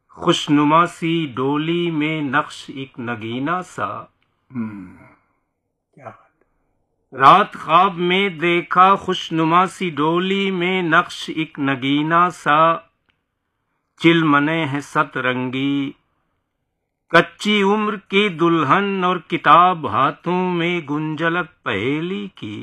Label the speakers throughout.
Speaker 1: خوشنما سی ڈولی میں نقش ایک نگینا سا. کیا رات خواب میں دیکھا خوشنما سی ڈولی میں نقش ایک نگینا سا. چلمنے ہیں ست رنگی کچی عمر کی دلہن اور کتاب ہاتھوں میں گنجلک پہیلی کی.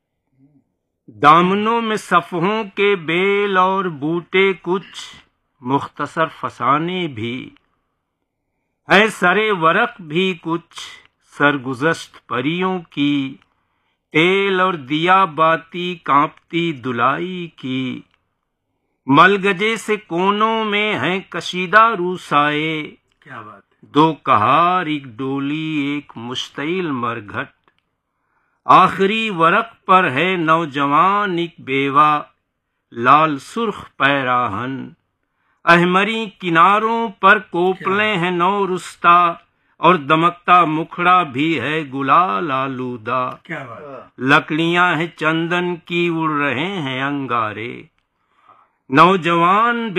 Speaker 1: دامنوں میں صفحوں کے بیل اور بوٹے کچھ مختصر فسانے بھی. ہے سرے ورق بھی کچھ سرگزشت پریوں کی. تیل اور دیا باتی کانپتی دلائی کی. ملگجے سے کونوں میں ہیں کشیدہ روسائے. کیا بات ہے. دو کہار ایک ڈولی ایک مشتعل مرگھٹ. آخری ورق پر ہے نوجوان ایک بیوہ لال سرخ پیراہن. احمری کناروں پر کوپلیں ہیں نو رستہ اور دمکتا مکھڑا بھی ہے گلال آلودہ. لکڑیاں ہیں چندن کی اڑ رہے ہیں انگارے. نوجوان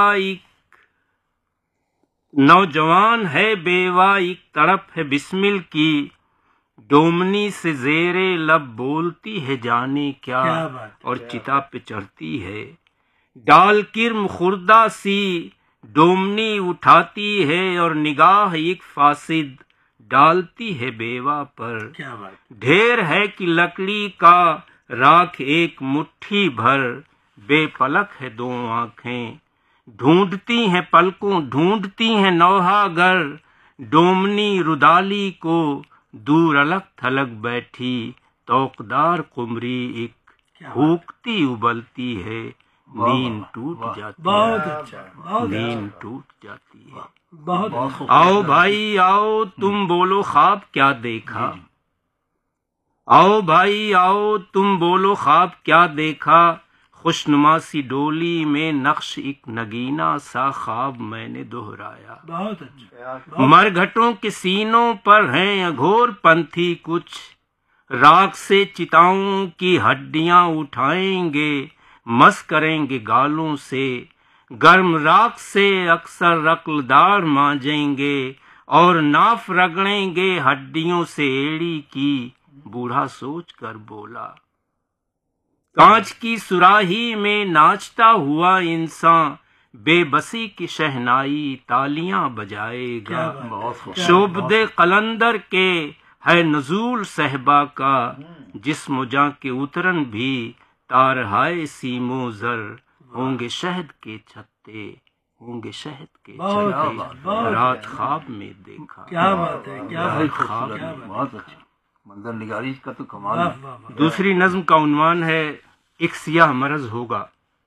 Speaker 1: ہے بیوہ ایک تڑپ ہے بسمل کی. ڈومنی سے زیرے لب بولتی ہے جانے کیا اور چتا پہ چڑھتی ہے. ڈال کرم خوردہ سی ڈومنی اٹھاتی ہے اور نگاہ ایک فاسد ڈالتی ہے بیوہ پر. ڈھیر ہے کہ لکڑی کا راکھ ایک مٹھی بھر. بے پلک ہے دو آنکھیں ڈھونڈتی ہیں پلکوں ڈھونڈتی ہیں نوحہ گر. ڈومنی رودالی کو دور الگ تھلگ بیٹھی. توقدار قمری ایک بھوکتی ابلتی ہے. نیند ٹوٹ جاتی ہے. نیند ٹوٹ جاتی ہے. آؤ بھائی آؤ تم بولو خواب کیا دیکھا. آؤ بھائی آؤ تم بولو خواب کیا دیکھا. خوشنما سی ڈولی میں نقش ایک نگینا سا خواب میں نے دہرایا. بہت اچھا. مرگھٹوں کے سینوں پر ہیں اگھور پنتھی کچھ. راکھ سے چتاؤں کی ہڈیاں اٹھائیں گے مس کریں گے گالوں سے. گرم راکھ سے اکثر رکلدار مانجیں گے اور ناف رگڑیں گے ہڈیوں سے ایڑی کی. بوڑھا سوچ کر بولا کانچ کی سراہی میں ناچتا ہوا انسان بے بسی کی شہنائی تالیاں بجائے گا. شوبدے قلندر کے ہے نزول صحبا کا. جسم و جاں کے اترن بھی تارہائے سیم و زر. ہوں گے شہد کے چھتے ہوں گے شہد کے چھتے. رات خواب میں دیکھا. کیا بات ہے. بہت اچھا منظر نگاری کا تو کمال ہے. دوسری نظم کا عنوان ہے ایک سیاہ مرض ہوگا.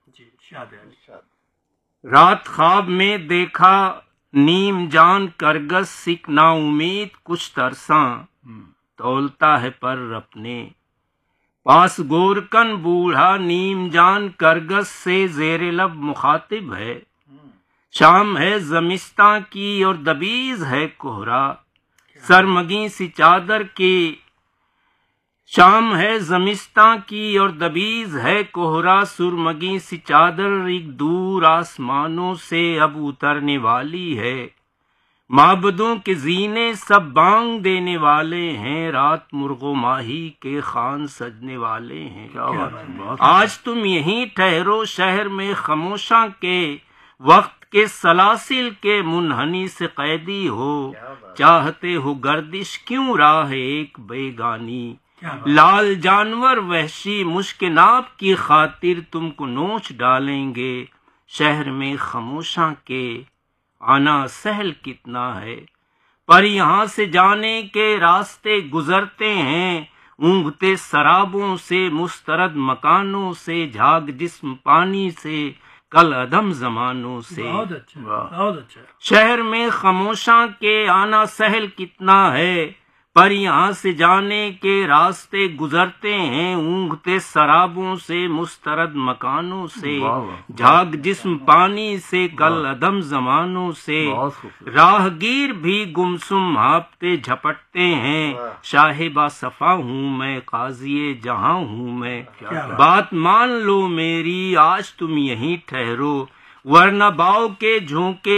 Speaker 1: رات خواب میں دیکھا نیم جان کرگس ایک نا امید کچھ ترساں. تولتا ہے پر اپنے پاس گورکن بوڑھا. نیم جان کرگس سے زیر لب مخاطب ہے. شام ہے زمستاں کی اور دبیز ہے کوہرا. سرمگی سی چادر کی شام ہے زمستاں کی اور دبیز ہے کوہرا. سرمگی سی چادر ایک دور آسمانوں سے اب اترنے والی ہے. معبدوں کے زینے سب بانگ دینے والے ہیں. رات مرغ و ماہی کے خوان سجنے والے ہیں. آج تم یہیں ٹھہرو شہر میں خاموشاں کے. وقت کے سلاسل کے منحنی سے قیدی ہو. چاہتے ہو گردش کیوں راہ ایک بیگانی. لال جانور وحشی مشک ناب کی خاطر تم کو نوچ ڈالیں گے. شہر میں خاموشاں کے آنا سہل کتنا ہے. پر یہاں سے جانے کے راستے گزرتے ہیں. اونگتے سرابوں سے مسترد مکانوں سے. جھاگ جسم پانی سے کل عدم زمانوں سے. بہت اچھا. شہر میں خاموشاں کے آنا سہل کتنا ہے. پر یہاں سے جانے کے راستے گزرتے ہیں. اونگتے سرابوں سے مسترد مکانوں سے. جھاگ جسم پانی سے کل عدم زمانوں سے. راہ گیر بھی گمسم ہاپتے جھپٹتے ہیں. شاہبہ صفا ہوں میں قاضی جہاں ہوں میں. بات مان لو میری آج تم یہیں ٹھہرو. ورنہ باؤ کے جھونکے